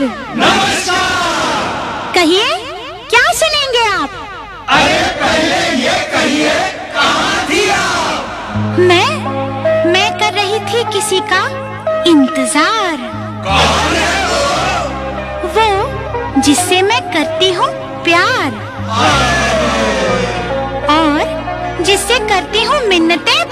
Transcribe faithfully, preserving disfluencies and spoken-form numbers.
नमस्कार। कहिए, क्या सुनेंगे आप? अरे पहले ये कहिए, कहाँ थी आप? मैं मैं कर रही थी किसी का इंतजार। कौन है वो? वो जिससे मैं करती हूँ प्यार और जिससे करती हूँ मिन्नतें